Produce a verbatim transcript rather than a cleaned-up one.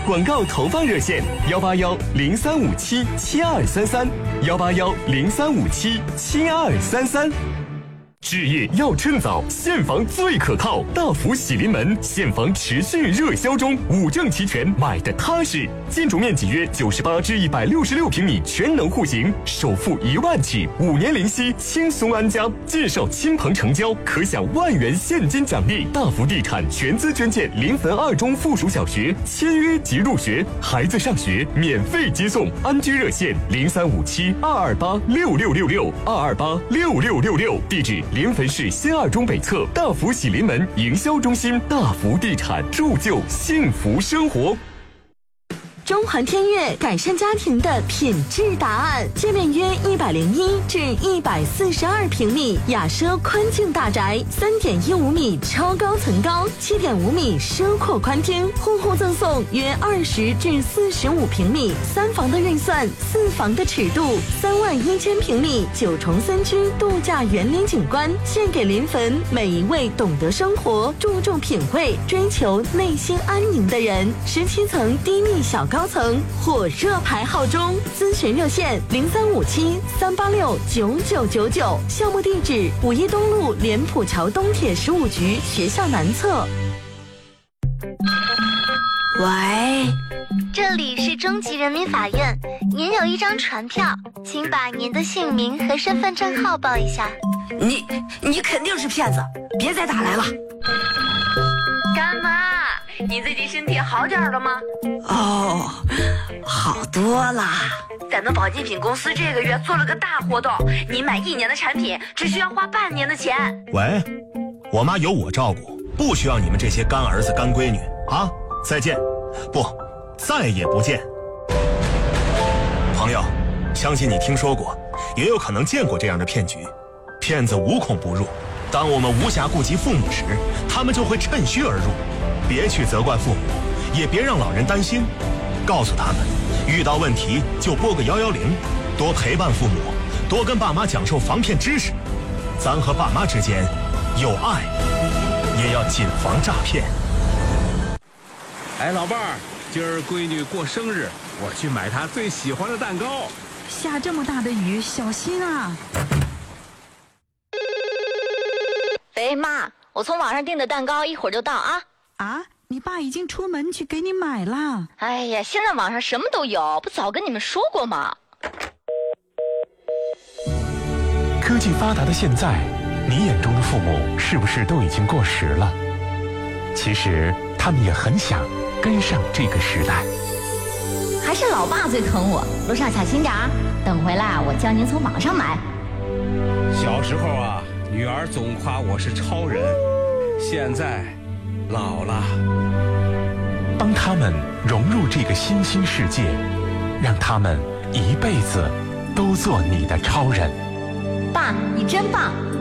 广告投放热线：幺八幺零三五七七二三三，幺八幺零三五七七二三三。置业要趁早，现房最可靠。大福喜临门，现房持续热销中，五证齐全，买的踏实。建筑面积约九十八至一百六十六平米，全能户型，首付一万起，五年零息，轻松安家。介绍亲朋成交，可享万元现金奖励。大福地产全资捐建临汾二中附属小学，签约即入学，孩子上学免费接送。安居热线零三五七二二八六六六六二二八六六六六，地址临汾市新二中北侧大福喜临门营销中心。大福地产，铸就幸福生活。 中环天悦改善家庭的品质答案，界面约一百零一至一百四十二平米，雅奢宽净大宅，三点一五米超高层高，七点五米奢阔宽厅，户户赠送约二十至四十五平米，三房的预算，四房的尺度，三万一千平米九重三居度假园林景观，献给临汾每一位懂得生活、注重品味、追求内心安宁的人。十七层低密小高。高层火热排号中，咨询热线零三五七三八六九九九九，项目地址五一东路莲浦桥东铁十五局学校南侧。 喂，这里是中级人民法院，您有一张传票，请把您的姓名和身份证号报一下。 你你肯定是骗子，别再打来了。 干妈，你最近身体好点了吗？ 哦，好多啦。 咱们保健品公司这个月做了个大活动，你买一年的产品只需要花半年的钱。 喂，我妈有我照顾，不需要你们这些干儿子干闺女啊！再见，不，再也不见。朋友，相信你听说过，也有可能见过这样的骗局。骗子无孔不入，当我们无暇顾及父母时，他们就会趁虚而入。别去责怪父母，也别让老人担心，告诉他们，遇到问题就拨个幺幺零，多陪伴父母，多跟爸妈讲授防骗知识。咱和爸妈之间有爱，也要谨防诈骗。 哎，老伴儿，今儿闺女过生日，我去买她最喜欢的蛋糕。 下这么大的雨，小心啊！ 喂，妈，我从网上订的蛋糕一会儿就到啊。 啊，你爸已经出门去给你买了。 哎呀，现在网上什么都有，不早跟你们说过吗？ 科技发达的现在，你眼中的父母是不是都已经过时了？其实他们也很想跟上这个时代。 还是老爸最疼我，楼上小心点儿，等回来我教您从网上买。 小时候啊，女儿总夸我是超人，现在老了。 帮他们融入这个新兴世界，让他们一辈子都做你的超人。 爸，你真棒！